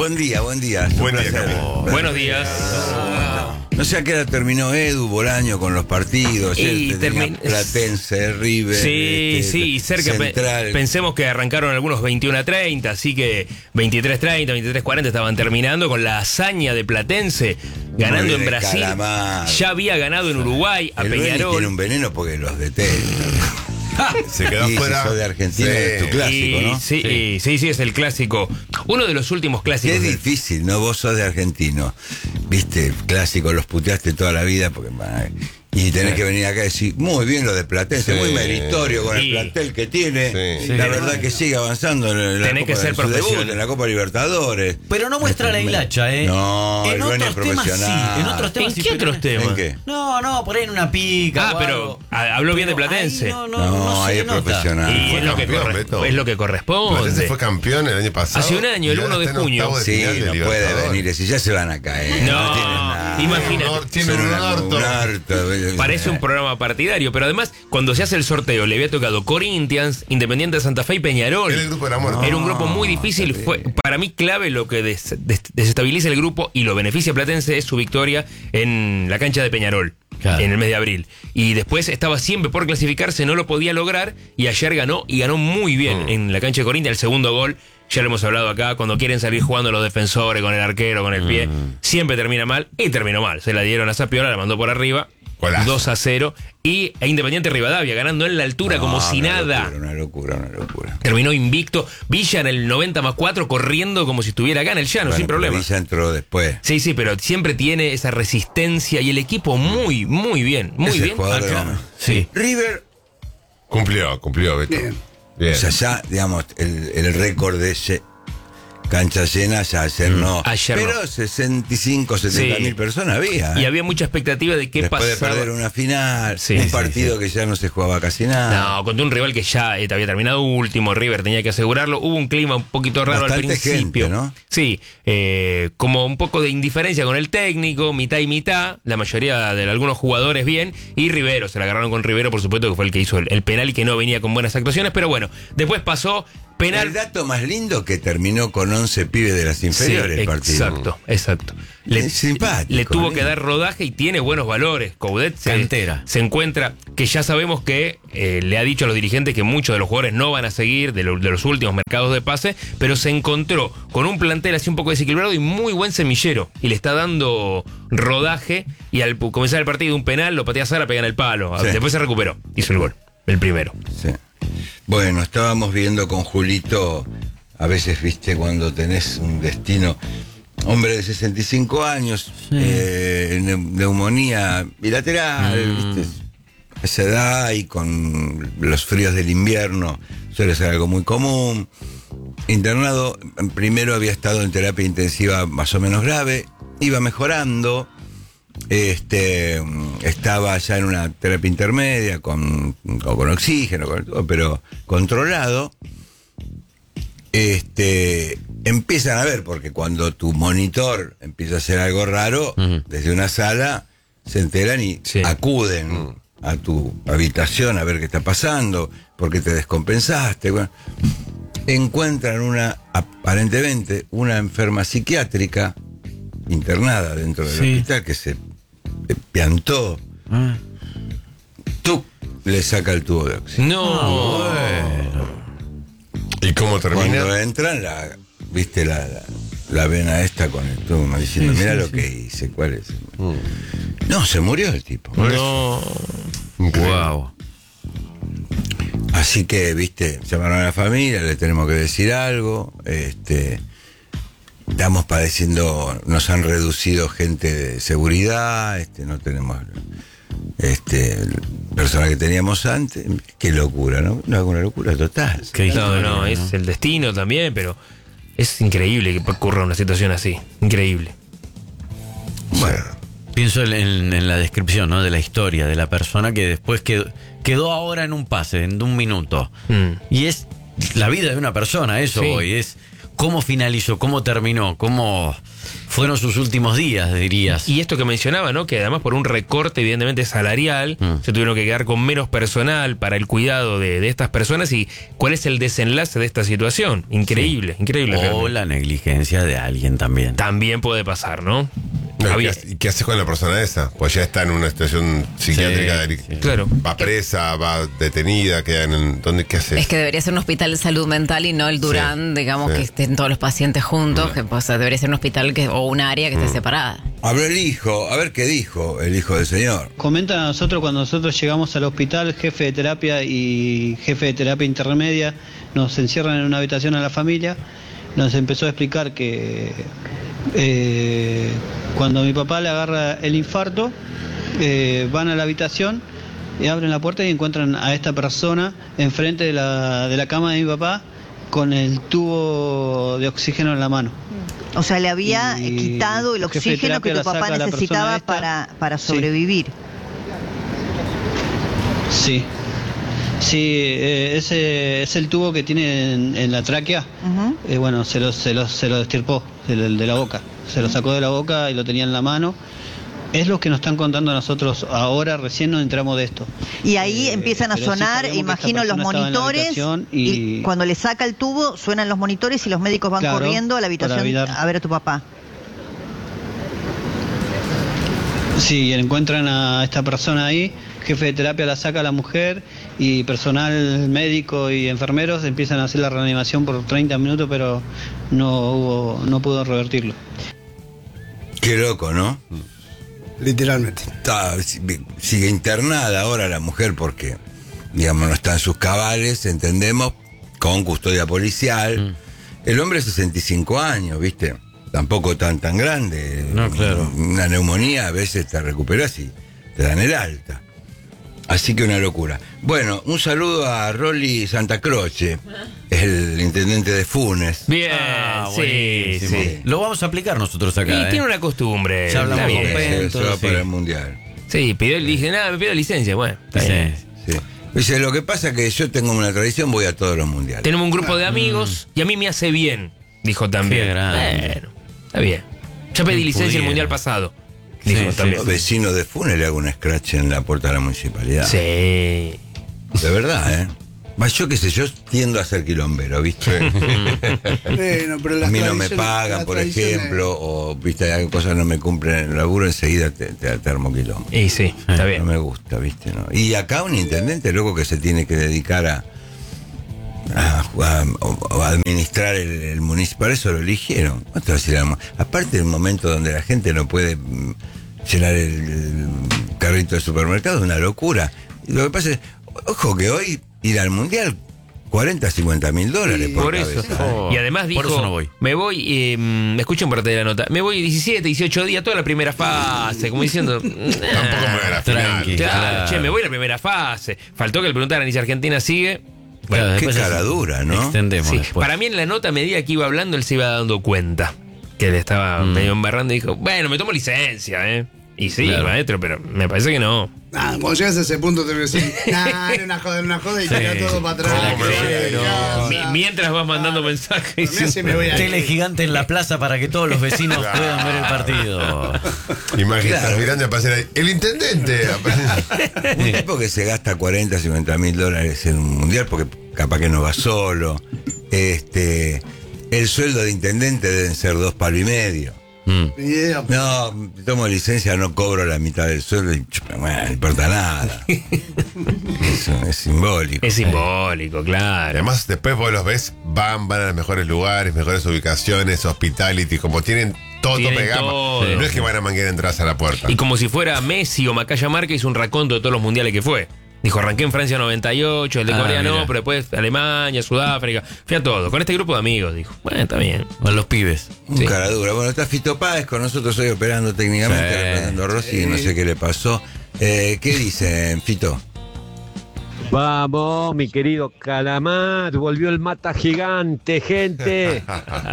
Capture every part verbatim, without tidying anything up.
Buen día, buen día. Buen día, Camilo. Buenos días. No sé a qué hora terminó Edu Bolaño con los partidos. Y este, termin- Platense, River. Sí, este, sí, cerca. pe- Central. Pensemos que arrancaron algunos veintiuno a treinta, así que veintitrés treinta, veintitrés cuarenta estaban terminando con la hazaña de Platense, ganando Muy en de Brasil. Calamar. Ya había ganado en Uruguay a El Beni Peñarol. tiene un veneno porque los detesta. Se quedó Y fuera. si sos de Argentina, Sí. es tu clásico, Y ¿no? sí, y- sí, sí, es el clásico. Uno de los últimos Que clásicos. es del- difícil, ¿no? Vos sos de argentino. Viste, clásico, los puteaste toda la vida porque... Y tenés que venir acá y decir, muy bien lo de Platense, Sí. muy meritorio con el Y- plantel que tiene. Sí. La Sí. verdad que sigue avanzando en la Tenés Copa, que ser en su debut, profesional. en la Copa Libertadores. Pero no muestra la hilacha, ¿eh? No, en el Beni es otros temas sí, profesional. en otros temas ¿En sí, qué pero otros en- temas? ¿En qué? No, no, por ahí en una pica. Ah, o pero algo. ah, habló bien de Pero Platense. ahí No, no, No, no, ahí se es nota. profesional. Y Fue es lo, que campeón, corre- Beto. es lo que corresponde. Platense fue campeón el año pasado. Hace un año, el y ahora uno de está en junio. octavo de Sí, final de no puede Libertadores. venir, si ya se van a caer. No, tienen nada. imagínate. Tiene Son un una- orto. un harto. Parece un programa partidario, pero además, cuando se hace el sorteo, le había tocado Corinthians, Independiente de Santa Fe y Peñarol. Era el grupo de la muerte. Era un grupo muy difícil. Fue para mí clave lo que des- des- desestabiliza el grupo y lo beneficia a Platense es su victoria en la cancha de Peñarol. Claro. En el mes de abril. Y después estaba siempre por clasificarse, no lo podía lograr. Y ayer ganó y ganó muy bien Mm. en la cancha de Corinthians. El segundo gol, ya lo hemos hablado acá, cuando quieren salir jugando los defensores con el arquero, con el pie, siempre termina mal. Y terminó mal. Se la dieron a Zapiola, la mandó por arriba. Golazo. dos a cero. Y e Independiente Rivadavia ganando en la altura como si una nada. Locura, una locura, una locura. Terminó invicto. Villa en el noventa más cuatro corriendo como si estuviera acá en el llano, Bueno, sin pero problema. Villa entró después. Sí, sí, pero siempre tiene esa resistencia y el equipo muy, muy bien. Muy Es el bien. jugador Acá. de- Sí. River, Cumplió, cumplió, Beto. Bien. Bien. o sea, ya, digamos, el, el récord de ese cancha llena, ya ayer no. ayer pero no. sesenta y cinco, setenta Sí. mil personas había. Y ¿eh? había mucha expectativa de qué Después de pasaba. perder una final, Sí, un sí, partido que ya no se jugaba casi nada. No, contra un rival que ya eh, había terminado último, River tenía que asegurarlo. Hubo un clima un poquito raro Bastante al principio. gente, ¿no? Sí, eh, como un poco de indiferencia con el técnico, mitad y mitad, la mayoría de algunos jugadores bien, y Rivero, se la agarraron con Rivero, por supuesto, que fue el que hizo el, el penal y que no venía con buenas actuaciones, pero bueno, después pasó penal. El dato más lindo que terminó con once pibes de las inferiores Sí, el partido. exacto, exacto. Le, Es simpático, le tuvo ¿eh? que dar rodaje y tiene buenos valores. Coudet se, Cantera. se encuentra, que ya sabemos que eh, le ha dicho a los dirigentes que muchos de los jugadores no van a seguir de, lo- de los últimos mercados de pase, pero se encontró con un plantel así un poco desequilibrado y muy buen semillero. Y le está dando rodaje y al pu- comenzar el partido un penal, lo patea Sara, pega en el palo. Sí. Después se recuperó, hizo el gol, el primero. Sí. Bueno, estábamos viendo con Julito, a veces, viste, cuando tenés un destino, hombre de sesenta y cinco años, eh, neu- neumonía bilateral, viste, a esa edad y con los fríos del invierno, suele ser algo muy común. Internado, primero había estado en terapia intensiva más o menos grave, iba mejorando. Este estaba ya en una terapia intermedia con, o con oxígeno, con todo, pero controlado. Este empiezan a ver, porque cuando tu monitor empieza a hacer algo raro, Ujú. desde una sala se enteran y Sí. acuden a tu habitación a ver qué está pasando, porque te descompensaste. Bueno, encuentran una, aparentemente, una enferma psiquiátrica internada dentro del Sí. hospital que se eh, piantó. Ah. Tú le saca el tubo de oxígeno. No, ¿Y cómo termina? Cuando entran, la, viste la, la, la vena esta con el tubo, me diciendo, Sí, mira sí, lo sí. que hice, ¿cuál es? Mm. No, se murió el tipo. no. Increíble. Wow. Así que, viste, llamaron a la familia, le tenemos que decir algo. Este, estamos padeciendo, nos han reducido gente de seguridad, este, no tenemos este personas que teníamos antes. Qué locura, ¿no? No, una locura total. Qué No, historia, no, es el destino también, pero es increíble que ocurra una situación así. Increíble. Bueno, Pienso en, en- en la descripción, ¿no? De la historia de la persona que después quedó, quedó ahora en un pase, en un minuto. Mm. Y es la vida de una persona, eso Sí. hoy. Es ¿Cómo finalizó? ¿Cómo terminó? ¿Cómo fueron sus últimos días, dirías? Y esto que mencionaba, ¿no? Que además por un recorte evidentemente salarial, Mm. se tuvieron que quedar con menos personal para el cuidado de, de estas personas. ¿Y cuál es el desenlace de esta situación? Increíble, increíble. O realmente. la negligencia de alguien también. También puede pasar, ¿no? No, ¿y, Había- qué, hace- y qué haces con la persona esa? pues ya está en una situación psiquiátrica. Sí, de- sí. Claro. Va presa, va detenida, queda en el- ¿dónde qué haces? Es que debería ser un hospital de salud mental y no el Durán, Sí, digamos, sí. que estén todos los pacientes juntos, que pues, debería ser un hospital que, o un área que esté separada. Habló el hijo, a ver qué dijo el hijo del señor. Comentan a nosotros cuando nosotros llegamos al hospital, jefe de terapia y jefe de terapia intermedia nos encierran en una habitación a la familia. Nos empezó a explicar que eh, cuando a mi papá le agarra el infarto, eh, van a la habitación y abren la puerta y encuentran a esta persona enfrente de la, de la cama de mi papá con el tubo de oxígeno en la mano. O sea, le había Y quitado el el jefe de oxígeno que terapia tu la papá saca a la necesitaba persona esta. para, para Sí. sobrevivir. Sí. Sí, eh, ese es el tubo que tiene en, en la tráquea. Ujú. Eh, bueno, se lo, se lo, se lo estirpó de, la- de la boca. Se lo sacó de la boca y lo tenía en la mano. Es lo que nos están contando a nosotros ahora, recién nos enteramos de esto. Y ahí Eh, empiezan a pero sí sonar, sabíamos que imagino, esta los persona estaba en la monitores. habitación Y... y- cuando le saca el tubo, suenan los monitores y los médicos van Claro, corriendo a la para habitación evitar- a ver a tu papá. Sí, encuentran a esta persona ahí, jefe de terapia la saca a la mujer y personal médico y enfermeros empiezan a hacer la reanimación por treinta minutos, pero no hubo, no pudo revertirlo. Qué loco, ¿no? Literalmente. Está- sigue internada ahora la mujer porque, digamos, no está en sus cabales, entendemos, con custodia policial. El hombre de sesenta y cinco años, ¿viste? Tampoco tan tan grande. No, claro. Una neumonía a veces te recuperas y te dan el alta. Así que una locura. Bueno, un saludo a Rolly Santa Croce, el intendente de Funes. Bien, Ah, sí, buenísimo. sí. Lo vamos a aplicar nosotros acá. Y ¿eh? tiene una costumbre. Ya hablamos está con bien. Pedro. Se, se va sí. para el mundial. Sí, pidió, dije, nada, me pido licencia. Bueno, está Sí. bien. Sí. Dice, lo que pasa es que yo tengo una tradición, voy a todos los mundiales. Tenemos un grupo de amigos y a mí me hace bien, dijo también. Qué grande. Bueno, está bien. Ya pedí ¿Quién licencia pudiera? el mundial pasado. Dijo Sí, sí, también. Los vecinos de Funes le hago un scratch en la puerta de la municipalidad. Sí. De verdad, ¿eh? Más yo qué sé, yo tiendo a ser quilombero, ¿viste? Bueno, pero las A mí no me tradiciones- pagan, las por tradiciones- ejemplo, o, viste, hay cosas no me cumplen en el laburo, enseguida te, te, te armo quilombo. Y sí, está No bien. me gusta, ¿viste? ¿No? Y acá un intendente loco que se tiene que dedicar a, a, a- a administrar el, el municipio. Para eso lo eligieron. ¿Cuánto va a decir? Aparte del momento donde la gente no puede mm, llenar el, el carrito del supermercado, es una locura. Y lo que pasa es, ojo que hoy ir al mundial, cuarenta, cincuenta mil dólares por, Por eso. cabeza. Y además dijo, Por eso no voy. me voy, eh, me escuchen parte de la nota, me voy diecisiete, dieciocho días, toda la primera fase, como diciendo... Tampoco me voy a la Tranqui. final. Claro, Claro. che, me voy a la primera fase. Faltó que le preguntaran y si Argentina sigue. Claro, Qué después cara es- dura, ¿no? Extendemos Sí, después. para mí en la nota, a medida que iba hablando, él se iba dando cuenta que le estaba Mm. medio embarrando y dijo, bueno, me tomo licencia, ¿eh? Y sí, Claro. maestro, pero me parece que no. Ah, cuando llegas a ese punto te voy a decir, nah, era una joda, era una joda y Sí. tira todo para atrás. ¿Cómo me voy a ir? Ya, Mi- ya. mientras vas mandando mensajes. Por mí así me voy a ir. Tele gigante en la plaza para que todos los vecinos Claro. puedan ver el partido. Imagínate, Claro. mirando a pasar ahí. El intendente. Un tipo que se gasta cuarenta, cincuenta mil dólares en un mundial porque capaz que no va solo. Este, el sueldo de intendente deben ser dos palos y medio. Mm. Ni idea. No, tomo licencia, no cobro la mitad del sueldo y chupa, bueno, no importa nada. Eso es simbólico. Es simbólico, claro. Además, después vos los ves, van, van a los mejores lugares, mejores ubicaciones, hospitality, como tienen todo Tienen tope de gama. todo. No es que van a manguear entradas a la puerta. Y como si fuera Messi o Macaya Márquez, hizo un raconto de todos los mundiales que fue. Dijo, arranqué en Francia noventa y ocho, el de Ah, Corea no, mira. pero después Alemania, Sudáfrica. Fui a todo, con este grupo de amigos, dijo. Bueno, está bien. Con los pibes. Un Sí. cara dura. Bueno, está Fito Páez con nosotros hoy operando técnicamente, Sí. reemplazando a Rossi, que no sé qué le pasó. Eh, ¿Qué dicen, Fito? Vamos, mi querido Calamar, volvió el mata gigante, gente.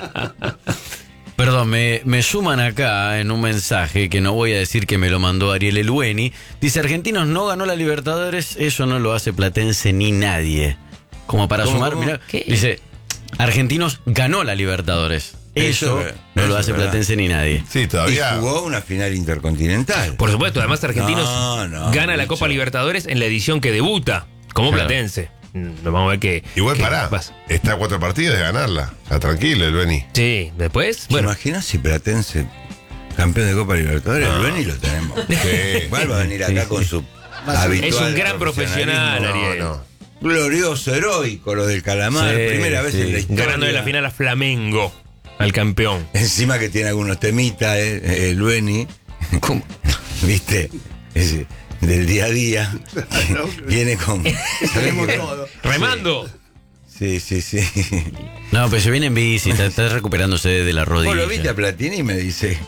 Perdón, me, me suman acá en un mensaje que no voy a decir que me lo mandó Ariel Elueni. Dice, Argentinos no ganó la Libertadores, eso no lo hace Platense ni nadie. Como para ¿Cómo, sumar, cómo? mirá, ¿Qué? dice, Argentinos ganó la Libertadores. Eso, Eso, no eso lo hace es verdad. Platense ni nadie. Sí, Y todavía. jugó una final intercontinental. Por supuesto, además Argentinos No, no, gana la mucho. Copa Libertadores en la edición que debuta, como Claro. Platense. Mm, Vamos a ver qué. Igual qué pará. pasa. Está a cuatro partidos de ganarla. Está tranquilo el Beni. Sí, después, ¿Te bueno. imaginas si Platense, campeón de Copa Libertadores, el Beni lo tenemos? Sí. Igual va a venir acá con su habitual Es un gran profesional, profesionalismo. Ariel. No, no. Glorioso, heroico lo del Calamar. Sí, Primera vez sí. en la historia. Ganándole la final a Flamengo, al campeón. Encima que tiene algunos temitas, eh, el Beni. ¿Viste? Es del día a día. Viene con. Tenemos todo. Remando. Sí, sí, sí. No, pero se viene en bici, está, está recuperándose de la rodilla. Vos lo viste a Platini y me dice.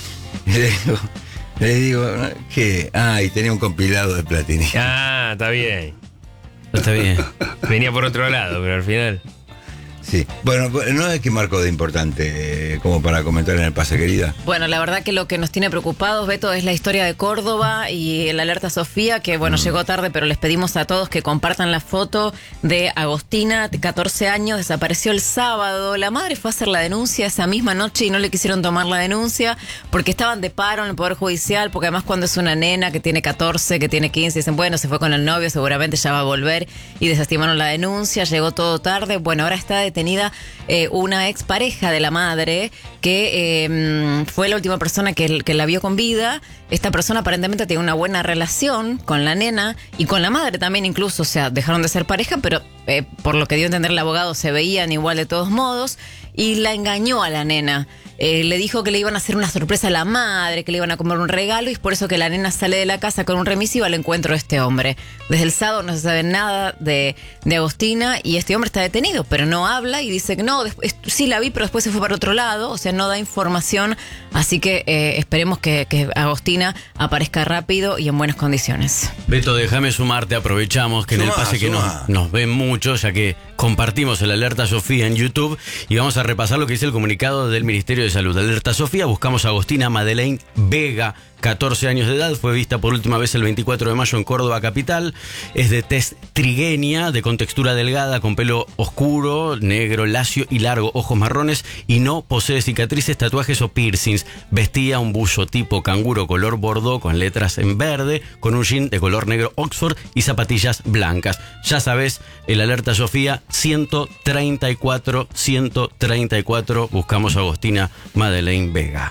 Le digo, le digo, ¿qué? Ah, y tenía un compilado de Platini. Ah, está bien. Está bien. Venía por otro lado, pero al final. Sí. Bueno, no es que marcó de importante eh, como para comentar en el pase, querida. Bueno, la verdad que lo que nos tiene preocupados, Beto, es la historia de Córdoba y el alerta Sofía, que bueno, llegó tarde, pero les pedimos a todos que compartan la foto de Agostina, de catorce años, desapareció el sábado. La madre fue a hacer la denuncia esa misma noche y no le quisieron tomar la denuncia porque estaban de paro en el Poder Judicial, porque además cuando es una nena que tiene catorce, que tiene quince, dicen, bueno, se fue con el novio, seguramente ya va a volver, y desestimaron la denuncia, llegó todo tarde. Bueno, ahora está detenida eh, una expareja de la madre que eh, fue la última persona que, que la vio con vida. Esta persona aparentemente tiene una buena relación con la nena y con la madre también incluso, o sea, dejaron de ser pareja, pero eh, por lo que dio a entender el abogado se veían igual de todos modos, y la engañó a la nena. Eh, le dijo que le iban a hacer una sorpresa a la madre, que le iban a comer un regalo, y es por eso que la nena sale de la casa con un remisivo al encuentro de este hombre. Desde el sábado no se sabe nada de, de Agostina, y este hombre está detenido, pero no habla y dice que no, después, sí la vi, pero después se fue para otro lado, o sea, no da información, así que eh, esperemos que, que Agostina aparezca rápido y en buenas condiciones. Beto, déjame sumarte, aprovechamos que en el Sumá, pase que sumá. nos, nos ven mucho, ya que compartimos el Alerta Sofía en YouTube, y vamos a repasar lo que dice el comunicado del Ministerio de Salud. Alerta Sofía, buscamos a Agostina Madeleine Vega, catorce años de edad, fue vista por última vez el veinticuatro de mayo en Córdoba capital, es de tez trigueña, de contextura delgada, con pelo oscuro, negro, lacio y largo, ojos marrones, y no posee cicatrices, tatuajes o piercings. Vestía un buzo tipo canguro color bordeaux con letras en verde, con un jean de color negro Oxford y zapatillas blancas. Ya sabes, el Alerta Sofía ciento treinta y cuatro, ciento treinta y cuatro, buscamos a Agostina Madeleine Vega.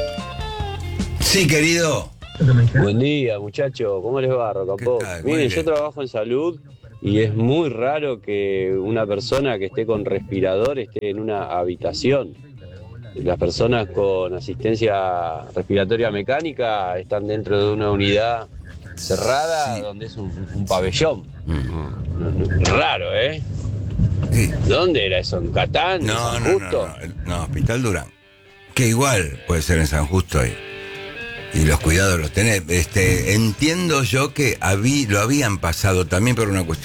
Sí, querido. Buen día, muchachos. ¿Cómo les va, Rocapop? ¿Qué tal? Muy Miren, bien. yo trabajo en salud y es muy raro que una persona que esté con respirador esté en una habitación. Las personas con asistencia respiratoria mecánica están dentro de una unidad cerrada Sí. donde es un, un pabellón. Raro, ¿eh? Sí. ¿Dónde era eso? ¿En Catán? ¿En No, San no, no, Justo? no, no, Hospital Durán. Que igual puede ser en San Justo y, y los cuidados los tenés. Este, entiendo yo que habí, lo habían pasado también por una cuestión